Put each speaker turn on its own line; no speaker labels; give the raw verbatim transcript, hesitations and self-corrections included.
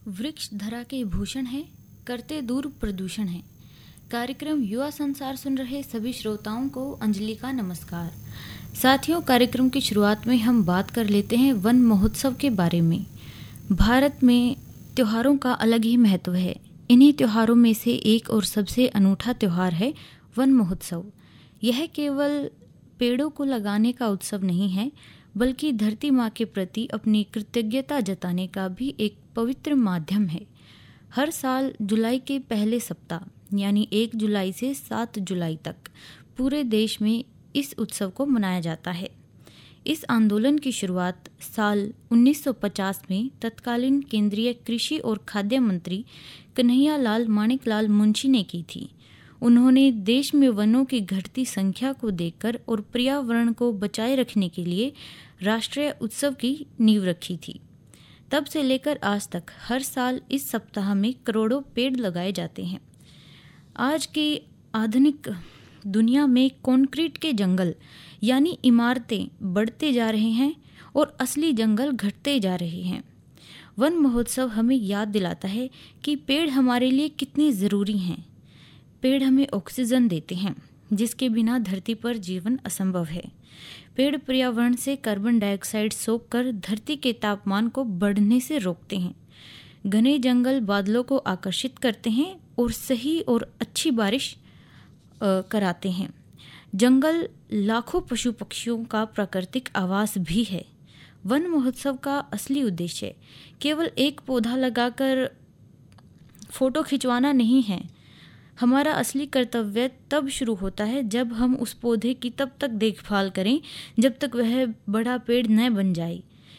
वृक्ष धरा के भूषण है, करते दूर प्रदूषण है। कार्यक्रम युवा संसार सुन रहे सभी श्रोताओं को अंजलि का नमस्कार। साथियों, कार्यक्रम की शुरुआत में हम बात कर लेते हैं वन महोत्सव के बारे में। भारत में त्योहारों का अलग ही महत्व है। इन्हीं त्योहारों में से एक और सबसे अनूठा त्योहार है वन महोत्सव। यह केवल पेड़ों को लगाने का उत्सव नहीं है, बल्कि धरती माँ के प्रति अपनी कृतज्ञता जताने का भी एक पवित्र माध्यम है। हर साल जुलाई के पहले सप्ताह यानी एक जुलाई से सात जुलाई तक पूरे देश में इस उत्सव को मनाया जाता है। इस आंदोलन की शुरुआत साल उन्नीस सौ पचास में तत्कालीन केंद्रीय कृषि और खाद्य मंत्री कन्हैया लाल माणिकलाल मुंशी ने की थी। उन्होंने देश में वनों की घटती संख्या को देखकर और पर्यावरण को बचाए रखने के लिए राष्ट्रीय उत्सव की नींव रखी थी। तब से लेकर आज तक हर साल इस सप्ताह में करोड़ों पेड़ लगाए जाते हैं। आज की आधुनिक दुनिया में कंक्रीट के जंगल यानी इमारतें बढ़ते जा रहे हैं और असली जंगल घटते जा रहे हैं। वन महोत्सव हमें याद दिलाता है कि पेड़ हमारे लिए कितने ज़रूरी हैं। पेड़ हमें ऑक्सीजन देते हैं, जिसके बिना धरती पर जीवन असंभव है। पेड़ पर्यावरण से कार्बन डाइऑक्साइड सोखकर धरती के तापमान को बढ़ने से रोकते हैं। घने जंगल बादलों को आकर्षित करते हैं और सही और अच्छी बारिश आ, कराते हैं। जंगल लाखों पशु पक्षियों का प्राकृतिक आवास भी है। वन महोत्सव का असली उद्देश्य केवल एक पौधा लगाकर फोटो खिंचवाना नहीं है। हमारा असली कर्तव्य तब शुरू होता है जब हम उस पौधे की तब तक देखभाल करें जब तक वह बड़ा पेड़ न बन जाए।